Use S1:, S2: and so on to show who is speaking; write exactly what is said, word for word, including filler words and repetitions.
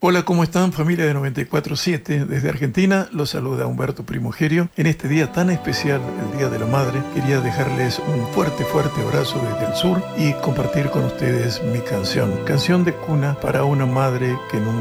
S1: Hola, ¿cómo están, familia de noventa y cuatro siete? Desde Argentina los saluda Humberto Primogerio. En este día tan especial, el Día de la Madre, quería dejarles un fuerte, fuerte abrazo desde el sur y compartir con ustedes mi canción. Canción de cuna para una madre que nunca